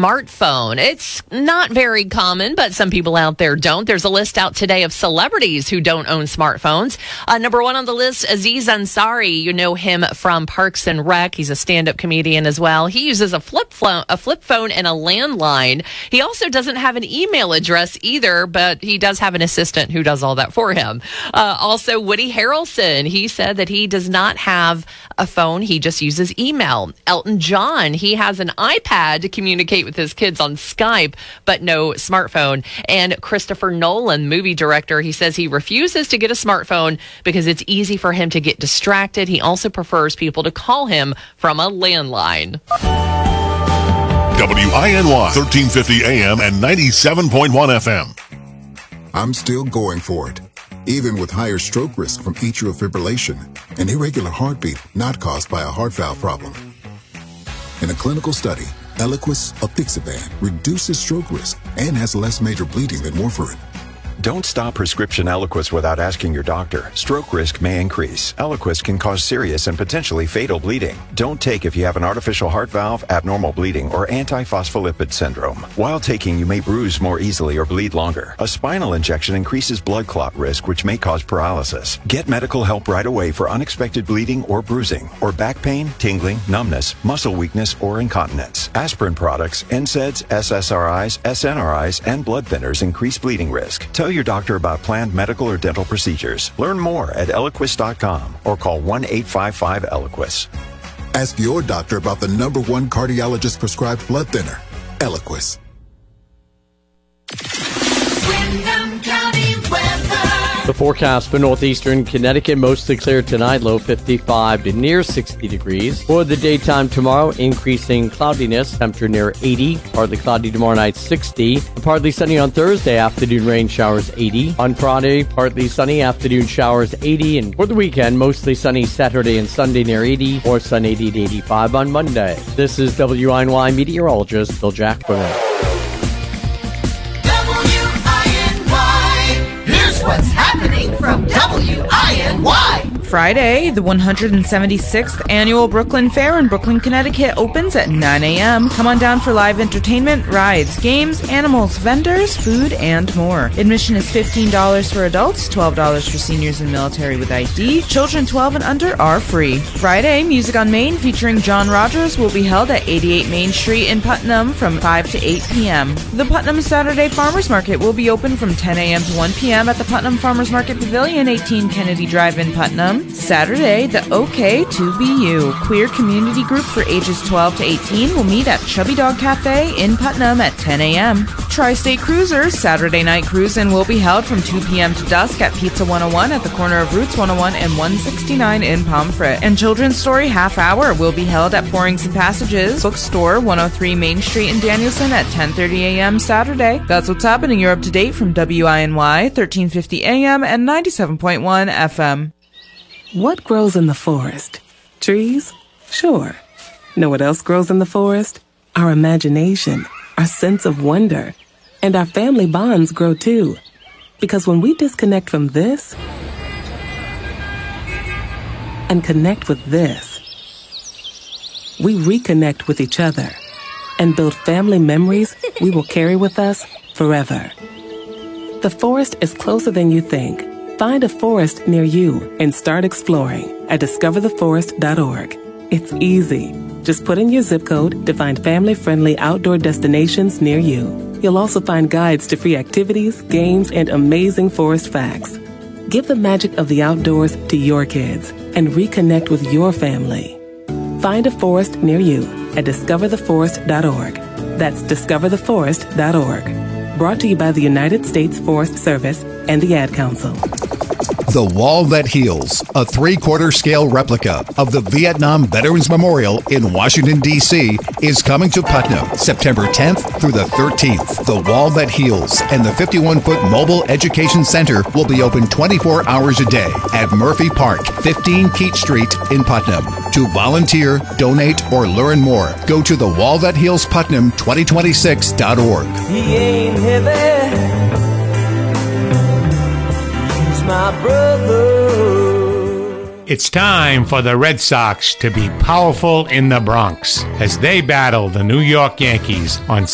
smartphone. It's not very common, but some people out there don't. There's a list out today of celebrities who don't own smartphones. Number one on the list, Aziz Ansari. You know him from Parks and Rec. He's a stand-up comedian as well. He uses a flip phone and a landline. He also doesn't have an email address either, but he does have an assistant who does all that for him. Also, Woody Harrelson. He said that he does not have a phone. He just uses email. Elton John. He has an iPad to communicate with his kids on Skype, but no smartphone. And Christopher Nolan, movie director, he says he refuses to get a smartphone because it's easy for him to get distracted. He also prefers people to call him from a landline. WINY 1350 AM and 97.1 FM. I'm still going for it, even with higher stroke risk from atrial fibrillation, an irregular heartbeat not caused by a heart valve problem. In a clinical study, Eliquis apixaban reduces stroke risk and has less major bleeding than warfarin. Don't stop prescription Eliquis without asking your doctor. Stroke risk may increase. Eliquis can cause serious and potentially fatal bleeding. Don't take if you have an artificial heart valve, abnormal bleeding, or antiphospholipid syndrome. While taking, you may bruise more easily or bleed longer. A spinal injection increases blood clot risk, which may cause paralysis. Get medical help right away for unexpected bleeding or bruising, or back pain, tingling, numbness, muscle weakness, or incontinence. Aspirin products, NSAIDs, SSRIs, SNRIs, and blood thinners increase bleeding risk. Tell your doctor about planned medical or dental procedures. Learn more at Eliquis.com or call 1-855-ELIQUIS. Ask your doctor about the #1 cardiologist prescribed blood thinner, Eliquis. Windham County weather. The forecast for northeastern Connecticut, mostly clear tonight, low 55 to near 60 degrees. For the daytime tomorrow, increasing cloudiness, temperature near 80. Partly cloudy tomorrow night, 60. Partly sunny on Thursday, afternoon rain showers, 80. On Friday, partly sunny, afternoon showers, 80. And for the weekend, mostly sunny Saturday and Sunday near 80, or sun 80 to 85 on Monday. This is WINY meteorologist Bill Jackman. What's happening from WINY? Friday, the 176th Annual Brooklyn Fair in Brooklyn, Connecticut opens at 9 a.m. Come on down for live entertainment, rides, games, animals, vendors, food, and more. Admission is $15 for adults, $12 for seniors and military with ID. Children 12 and under are free. Friday, Music on Main featuring John Rogers will be held at 88 Main Street in Putnam from 5 to 8 p.m. The Putnam Saturday Farmers Market will be open from 10 a.m. to 1 p.m. at the Putnam Farmers Market Pavilion, 18 Kennedy Drive in Putnam. Saturday, the OK to Be You queer community group for ages 12 to 18 will meet at Chubby Dog Cafe in Putnam at 10 a.m. Tri-State Cruisers Saturday Night Cruisin' will be held from 2 p.m. to dusk at Pizza 101 at the corner of Routes 101 and 169 in Pomfret. And Children's Story Half Hour will be held at Pourings and Passages Bookstore, 103 Main Street in Danielson at 10:30 a.m. Saturday. That's what's happening. You're up to date from WINY 1350 a.m. and 97.1 FM. What grows in the forest? Trees? Sure. Know what else grows in the forest? Our imagination, our sense of wonder, and our family bonds grow too. Because when we disconnect from this and connect with this, we reconnect with each other and build family memories we will carry with us forever. The forest is closer than you think. Find a forest near you and start exploring at discovertheforest.org. It's easy. Just put in your zip code to find family-friendly outdoor destinations near you. You'll also find guides to free activities, games, and amazing forest facts. Give the magic of the outdoors to your kids and reconnect with your family. Find a forest near you at discovertheforest.org. That's discovertheforest.org. Brought to you by the United States Forest Service and the Ad Council. The Wall That Heals, a 3/4 scale replica of the Vietnam Veterans Memorial in Washington, D.C., is coming to Putnam September 10th through the 13th. The Wall That Heals and the 51-foot Mobile Education Center will be open 24 hours a day at Murphy Park, 15 Keat Street in Putnam. To volunteer, donate, or learn more, go to thewallthathealsputnam2026.org. He ain't heavy. My brother. It's time for the Red Sox to be powerful in the Bronx as they battle the New York Yankees on